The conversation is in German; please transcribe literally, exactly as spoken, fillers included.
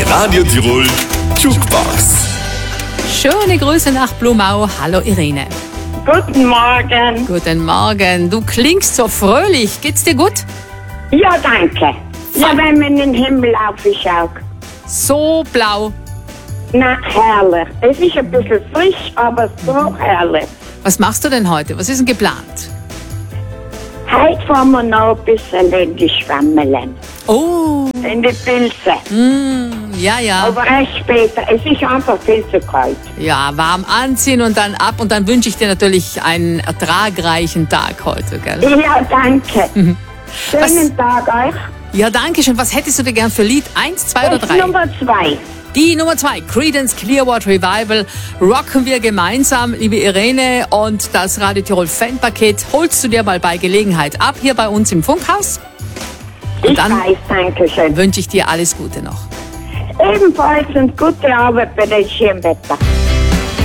Radio Tirol Jukebox. Schöne Grüße nach Blumau. Hallo Irene. Guten Morgen. Guten Morgen. Du klingst so fröhlich. Geht's dir gut? Ja, danke. Ja, wenn man in den Himmel aufschaut. So blau. Na, herrlich. Es ist ein bisschen frisch, aber so herrlich. Was machst du denn heute? Was ist denn geplant? Heute fahren wir noch ein bisschen in die Schwammeln. Oh, In die Pilze. mm, ja, ja. Aber erst später. Es ist einfach viel zu kalt. Ja, warm anziehen und dann ab. Und dann wünsche ich dir natürlich einen ertragreichen Tag heute, gell? Ja, danke. Mhm. Schönen Tag euch. Ja, danke schön. Was hättest du dir gern für Lied? Eins, zwei oder Das drei? Nummer zwei. Die Nummer zwei, Creedence Clearwater Revival, rocken wir gemeinsam, liebe Irene, und das Radio Tirol Fanpaket holst du dir mal bei Gelegenheit ab, hier bei uns im Funkhaus. Und Ich dann weiß, danke schön. wünsche ich dir alles Gute noch. Ebenfalls und gute Arbeit bei dem schönen Wetter.